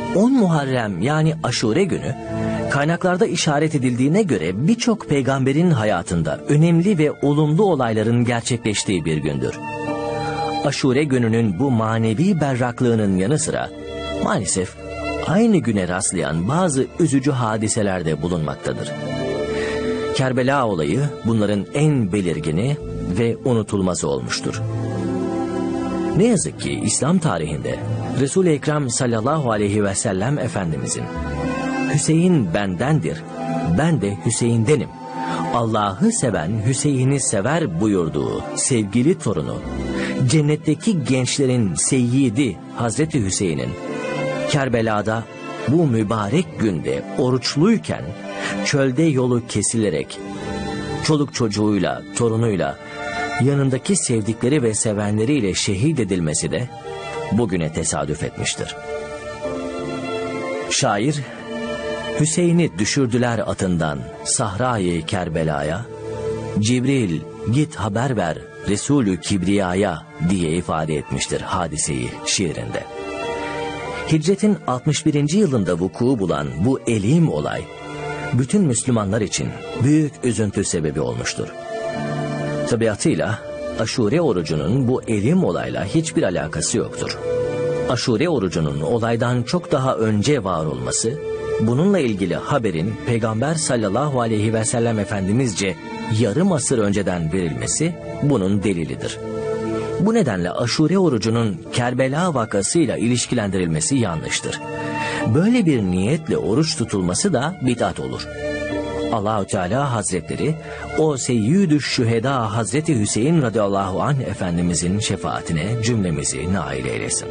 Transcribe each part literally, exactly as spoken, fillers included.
on Muharrem yani Aşure günü kaynaklarda işaret edildiğine göre birçok peygamberin hayatında önemli ve olumlu olayların gerçekleştiği bir gündür. Aşure gününün bu manevi berraklığının yanı sıra maalesef aynı güne rastlayan bazı üzücü hadiseler de bulunmaktadır. Kerbela olayı bunların en belirgini ve unutulmazı olmuştur. Ne yazık ki İslam tarihinde Resul-i Ekrem sallallahu aleyhi ve sellem Efendimizin "Hüseyin bendendir, ben de Hüseyin'denim, Allah'ı seven Hüseyin'i sever" buyurduğu sevgili torunu, cennetteki gençlerin seyyidi Hazreti Hüseyin'in Kerbela'da bu mübarek günde oruçluyken çölde yolu kesilerek çoluk çocuğuyla, torunuyla, yanındaki sevdikleri ve sevenleriyle şehit edilmesi de bugüne tesadüf etmiştir. Şair, "Hüseyin'i düşürdüler atından Sahra-i Kerbela'ya, Cibril git haber ver Resulü Kibriya'ya" diye ifade etmiştir hadiseyi şiirinde. Hicretin altmış birinci yılında vuku bulan bu elim olay, bütün Müslümanlar için büyük üzüntü sebebi olmuştur. Tabiatıyla Aşure orucunun bu elim olayla hiçbir alakası yoktur. Aşure orucunun olaydan çok daha önce var olması, bununla ilgili haberin Peygamber sallallahu aleyhi ve sellem Efendimizce yarım asır önceden verilmesi bunun delilidir. Bu nedenle Aşure orucunun Kerbela vakasıyla ilişkilendirilmesi yanlıştır. Böyle bir niyetle oruç tutulması da bid'at olur. Allahu Teala Hazretleri o Seyyidü Şüheda Hazreti Hüseyin radıyallahu anh Efendimizin şefaatine cümlemizi nail eylesin.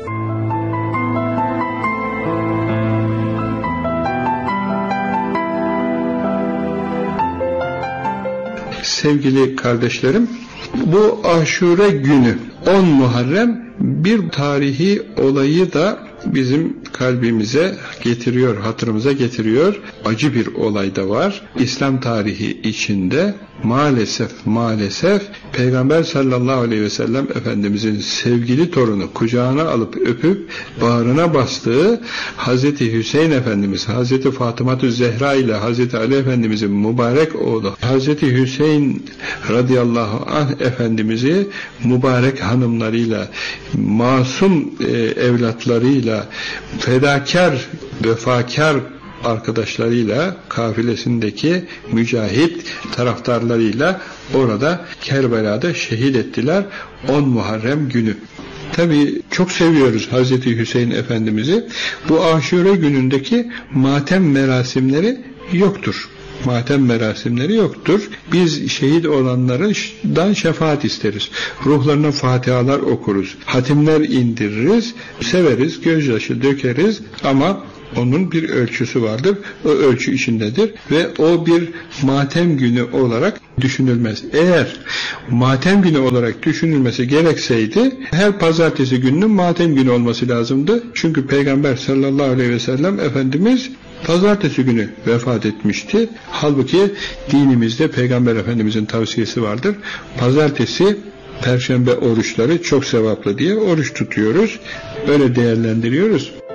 Sevgili kardeşlerim, bu Aşure günü on Muharrem bir tarihi olayı da bizim kalbimize getiriyor, hatırımıza getiriyor. Acı bir olay da var. İslam tarihi içinde maalesef maalesef Peygamber sallallahu aleyhi ve sellem Efendimizin sevgili torunu kucağına alıp öpüp bağrına bastığı Hazreti Hüseyin Efendimiz, Hazreti Fatıma-tü Zehra ile Hazreti Ali Efendimizin mübarek oğlu Hazreti Hüseyin radıyallahu anh Efendimiz'i mübarek hanımlarıyla, masum e, evlatlarıyla, fedakar, vefakar arkadaşlarıyla, kafilesindeki mücahit taraftarlarıyla orada Kerbela'da şehit ettiler on Muharrem günü. Tabii çok seviyoruz Hazreti Hüseyin Efendimiz'i. Bu Aşure günündeki matem merasimleri yoktur. Matem merasimleri yoktur. Biz şehit olanlardan şefaat isteriz. Ruhlarına fatihalar okuruz. Hatimler indiririz. Severiz, gözyaşı dökeriz ama onun bir ölçüsü vardır. O ölçü içindedir ve o bir matem günü olarak düşünülmez. Eğer matem günü olarak düşünülmesi gerekseydi her pazartesi gününün matem günü olması lazımdı. Çünkü Peygamber sallallahu aleyhi ve sellem Efendimiz pazartesi günü vefat etmişti. Halbuki dinimizde Peygamber Efendimizin tavsiyesi vardır. Pazartesi, Perşembe oruçları çok sevaplı diye oruç tutuyoruz. Öyle değerlendiriyoruz.